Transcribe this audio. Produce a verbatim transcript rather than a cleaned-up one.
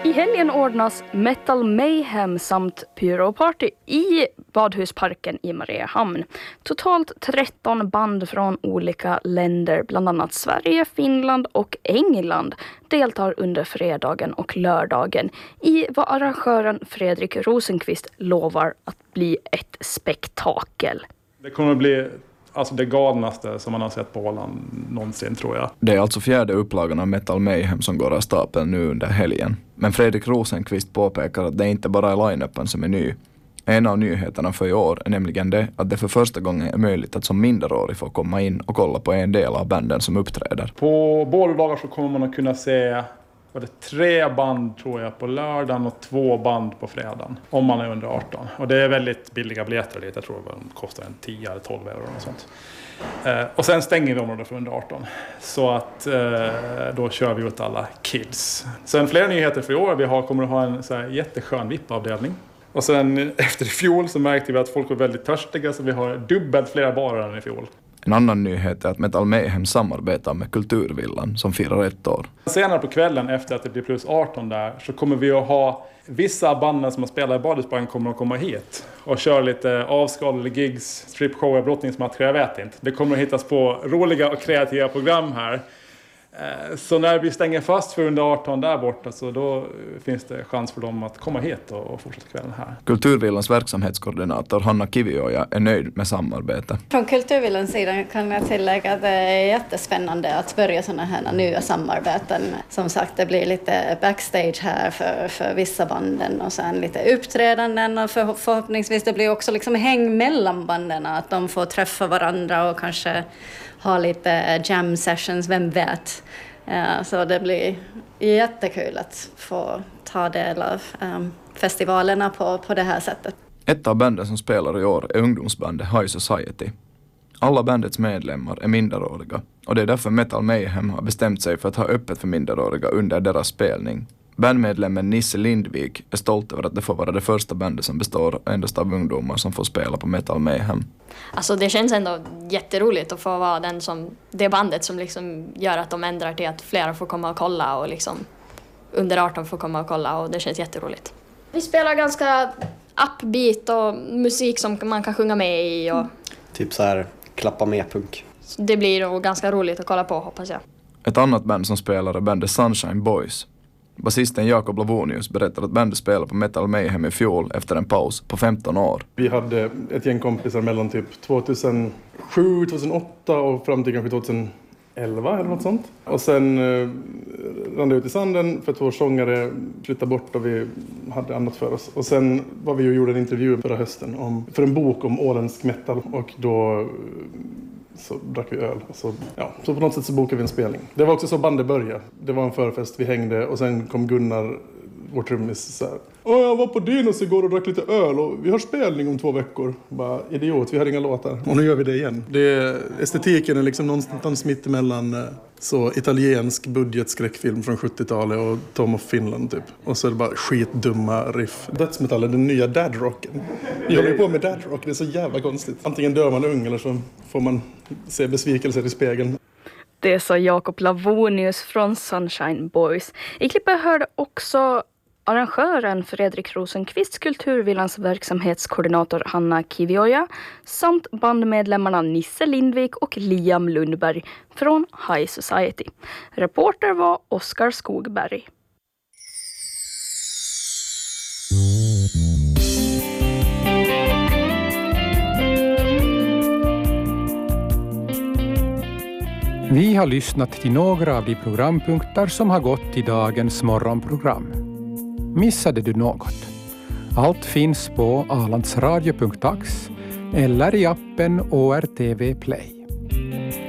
I helgen ordnas Metal Mayhem samt Pyroparty i Badhusparken i Mariehamn. Totalt tretton band från olika länder, bland annat Sverige, Finland och England, deltar under fredagen och lördagen i vad arrangören Fredrik Rosenqvist lovar att bli ett spektakel. Det kommer att bli alltså det galnaste som man har sett på Åland någonsin, tror jag. Det är alltså fjärde upplagan av Metal Mayhem som går av stapeln nu under helgen. Men Fredrik Rosenqvist påpekar att det inte bara är line-upen som är ny. En av nyheterna för i år är nämligen det att det för första gången är möjligt att som minderårig få komma in och kolla på en del av banden som uppträder. På båda dagar så kommer man att kunna se var det tre band, tror jag, på lördagen och två band på fredagen. Om man är under arton. Och det är väldigt billiga biljetter. Jag tror att de kostar en tio eller tolv euro och sånt. Eh, och sen stänger vi området för under arton. Så att eh, då kör vi ut alla kids. Sen fler nyheter för i år. Vi har, kommer att ha en så här jätteskön V I P-avdelning. Och sen efter i fjol så märkte vi att folk var väldigt törstiga. Så vi har dubbelt fler barer än i fjol. En annan nyhet är att Metal Mayhem samarbetar med Kulturvillan som firar ett år. Senare på kvällen efter att det blir plus arton där så kommer vi att ha vissa banden som har spelat i Badhusparken kommer att komma hit och köra lite avskalade gigs, stripshower, brottningsmatcher, jag vet inte. Det kommer att hittas på roliga och kreativa program här. Så när vi stänger fast för under arton där borta så då finns det chans för dem att komma hit och fortsätta kvällen här. Kulturvillans verksamhetskoordinator Hanna Kivioja är nöjd med samarbete. Från Kulturvillans sida kan jag tillägga att det är jättespännande att börja sådana här nya samarbeten. Som sagt, det blir lite backstage här för, för vissa banden och sen lite uppträdanden och för, förhoppningsvis det blir också liksom häng mellan banden, att de får träffa varandra och kanske ha lite jam sessions, vem vet. Uh, så det blir jättekul att få ta del av um, festivalerna på, på det här sättet. Ett av banden som spelar i år är ungdomsbandet High Society. Alla bandets medlemmar är minderåriga och det är därför Metal Mayhem har bestämt sig för att ha öppet för minderåriga under deras spelning. Bandmedlemmen Nisse Lindvik är stolt över att det får vara det första bandet som består endast av ungdomar som får spela på Metal Mayhem. Alltså det känns ändå jätteroligt att få vara den som, det bandet som liksom gör att de ändrar till att flera får komma och kolla och liksom under arton får komma och kolla, och det känns jätteroligt. Vi spelar ganska upbeat och musik som man kan sjunga med i. Och typ så här klappa med punk. Det blir nog ganska roligt att kolla på, hoppas jag. Ett annat band som spelar är bandet Sunshine Boys. Basisten Jakob Lavonius berättar att bandet spelade på Metal Mayhem i fjol efter en paus på femton år. Vi hade ett gäng kompisar mellan typ tvåtusensju, tvåtusenåtta och fram till kanske tvåtusenelva eller något sånt. Och sen eh, rann det ut i sanden för att vår sångare flyttade bort och vi hade annat för oss. Och sen var vi och gjorde en intervju förra hösten om, för en bok om åländsk metal, och då så drack vi öl. Och så, ja, så på något sätt så bokade vi en spelning. Det var också så bandet började. Det var en förfest, vi hängde och sen kom Gunnar, vår trummis, så här: Åh, jag var på Dinos igår och drack lite öl och vi har spelning om två veckor. Bara, idiot, vi har inga låtar. Och nu gör vi det igen. Det, estetiken är liksom någonstans mitt emellan så italiensk budgetskräckfilm från sjuttiotalet och Tom of Finland typ. Och så är det bara skitdumma riff. Dödsmetall är den nya dadrocken. Vi håller på med dadrock, det är så jävla konstigt. Antingen dör man ung eller så får man se besvikelser i spegeln. Det sa Jakob Lavonius från Sunshine Boys. I klippet hörde också arrangören Fredrik Rosenqvist, Kulturvillans verksamhetskoordinator Hanna Kivioja samt bandmedlemmarna Nisse Lindvik och Liam Lundberg från High Society. Reporter var Oskar Skogberg. Vi har lyssnat till några av de programpunkter som har gått i dagens morgonprogram. Missade du något? Allt finns på alandsradio punkt ax eller i appen O R T V Play.